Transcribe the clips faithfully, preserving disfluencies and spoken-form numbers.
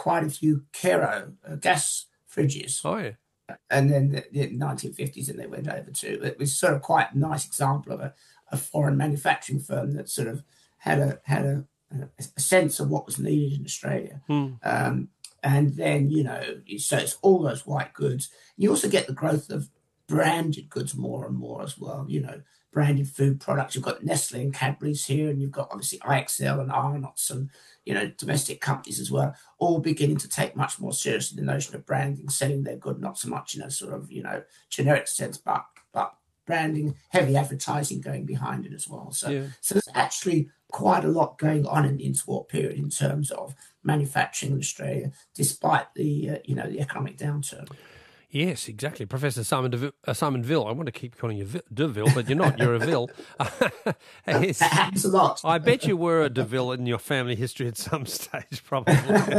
quite a few Kero uh, gas fridges. Oh, yeah. And then the, the nineteen fifties, and they went over to it was sort of quite a nice example of a, a foreign manufacturing firm that sort of had a had a, a sense of what was needed in Australia. Hmm. Um, and then, you know, so it's all those white goods. You also get the growth of branded goods more and more as well, you know, branded food products. You've got Nestle and Cadbury's here, and you've got obviously I X L and Arnott's and, you know, domestic companies as well, all beginning to take much more seriously the notion of branding, selling their good, not so much in a sort of, you know, generic sense, but but branding, heavy advertising going behind it as well. So, Yeah. so there's actually quite a lot going on in the interwar period in terms of manufacturing in Australia, despite the, uh, you know, the economic downturn. Yes, exactly. Professor Simon DeVille, uh, Simon Ville. I want to keep calling you v- DeVille, but you're not. You're a Ville. That happens a lot. I bet you were a DeVille in your family history at some stage, probably.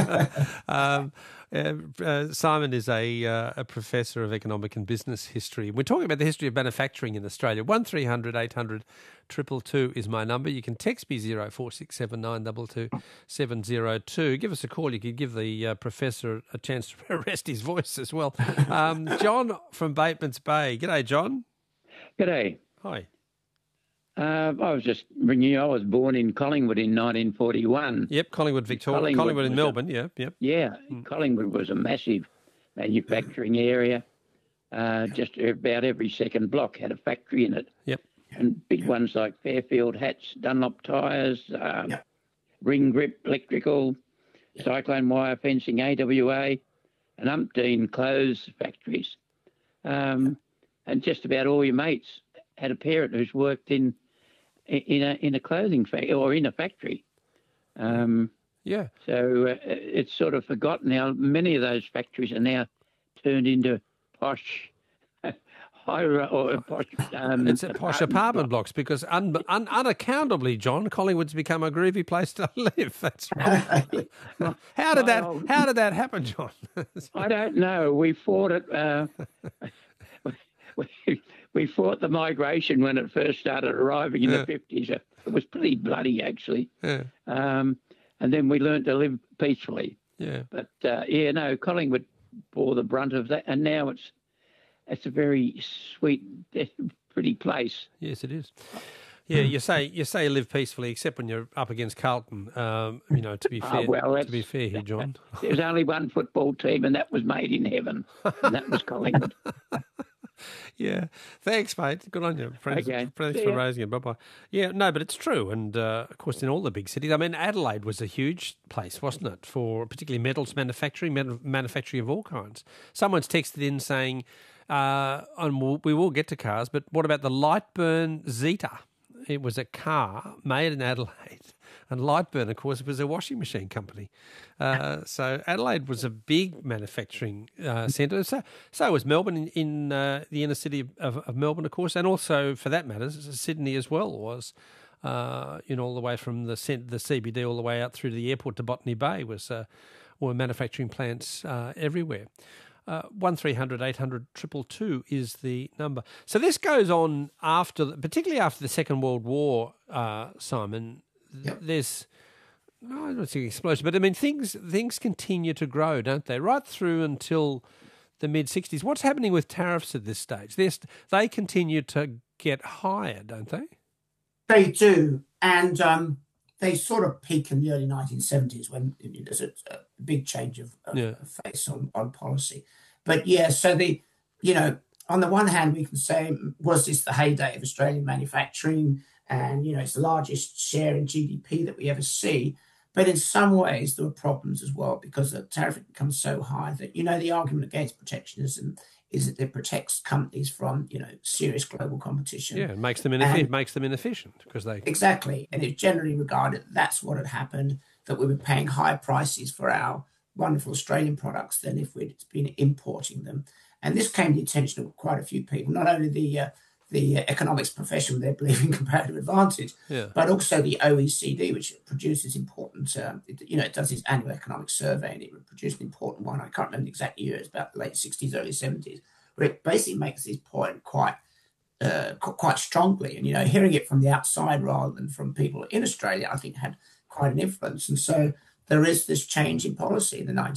um, uh, uh, Simon is a, uh, a professor of economic and business history. We're talking about the history of manufacturing in Australia. one three hundred eight hundred two two two is my number. You can text me zero four six seven nine two two seven zero two. Give us a call. You could give the uh, professor a chance to rest his voice as well. Um, John from Batemans Bay. G'day, John. G'day. Hi. Uh, I was just ringing you. I was born in Collingwood in nineteen forty-one. Yep, Collingwood, Victoria. Collingwood, Collingwood in was Melbourne, a, yep, yep. Yeah, Mm. Collingwood was a massive manufacturing area. Uh, just about every second block had a factory in it. Yep. And big ones like Fairfield Hats, Dunlop Tyres, um, Yep. Ring Grip Electrical, Cyclone Wire Fencing, A W A, and umpteen clothes factories. Um, and just about all your mates had a parent who's worked in in a in a clothing factory or in a factory. Um, Yeah. so uh, it's sort of forgotten now. Many of those factories are now turned into posh, high or posh. Um, It's a posh apartment blocks because un, un, unaccountably, John, Collingwood's become a groovy place to live. That's right. how did that Well, How did that happen, John? I don't know. We fought it. Uh, we, we fought the migration when it first started arriving in Yeah. the fifties. It was pretty bloody, actually. yeah, Um, and then we learned to live peacefully. yeah. But uh, yeah, no, Collingwood bore the brunt of that, and now it's it's a very sweet, pretty place. Yes, it is. Yeah, you say you say live peacefully, except when you're up against Carlton. Um, you know, to be Ah, fair, well, to be that's- fair here, John. There's only one football team, and that was made in heaven, and that was Collingwood. Yeah, thanks, mate. Good on you. Thanks, Okay. thanks See for ya. raising it. Bye bye. Yeah, no, but it's true, and uh, of course, in all the big cities. I mean, Adelaide was a huge place, wasn't it, for particularly metals manufacturing, metal manufacturing of all kinds. Someone's texted in saying, uh, and we'll, we will get to cars, but what about the Lightburn Zeta? It was a car made in Adelaide, and Lightburn, of course, was a washing machine company. Uh, so Adelaide was a big manufacturing uh, centre. So, so was Melbourne in, in uh, the inner city of, of Melbourne, of course, and also, for that matter, Sydney as well was. Uh, you know, all the way from the cent- the C B D all the way out through to the airport to Botany Bay was uh, were manufacturing plants uh, everywhere. Uh, one three hundred eight hundred two two two is the number. So this goes on after, particularly after the Second World War, uh, Simon. Yep. There's, no, I don't think explosion, but I mean things things continue to grow, don't they? Right through until the mid sixties. What's happening with tariffs at this stage? They're, they continue to get higher, don't they? They do, and um, they sort of peak in the early nineteen seventies when there's a, a big change of, of Yeah. face on, on policy. But yeah, so the, you know, on the one hand, we can say, was this the heyday of Australian manufacturing? And, you know, it's the largest share in G D P that we ever see. But in some ways, there were problems as well because the tariff had become so high that, you know, the argument against protectionism is that it protects companies from, you know, serious global competition. Yeah, it makes them inefficient. Makes them inefficient because they Exactly. And it's generally regarded that that's what had happened, that we were paying higher prices for our wonderful Australian products than if we'd been importing them. And this came to the attention of quite a few people, not only the uh, the economics profession with their belief in comparative advantage, Yeah. but also the O E C D, which produces important, um, it, you know, it does its annual economic survey, and it produced an important one. I can't remember the exact year, it's about the late sixties, early seventies, where it basically makes this point quite uh, qu- quite strongly. And, you know, hearing it from the outside rather than from people in Australia, I think had quite an influence. And so there is this change in policy in the